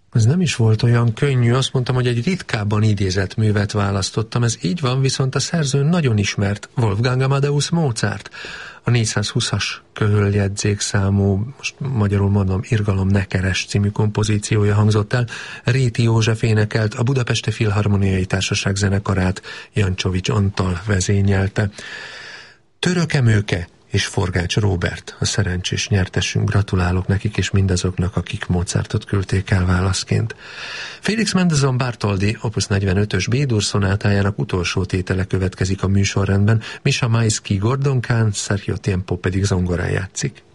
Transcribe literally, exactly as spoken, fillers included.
Ez nem is volt olyan könnyű, azt mondtam, hogy egy ritkábban idézett művet választottam. Ez így van, viszont a szerző nagyon ismert, Wolfgang Amadeus Mozart. A négyszázhúszas köhöljegyzékszámú, most magyarul mondom, Irgalom ne keres című kompozíciója hangzott el. Réti József énekelt, a Budapesti Filharmoniai Társaság zenekarát Jancsovics Antal vezényelte. Török Emőke és Forgács Róbert a szerencsés nyertesünk, gratulálok nekik és mindazoknak, akik Mozartot küldték el válaszként. Félix Mendelssohn Bartholdy opus negyvenötös B-dur szonátájának utolsó tétele következik a műsorrendben, Misha Maisky Gordon Khan, Sergio Tiempo pedig zongorán játszik.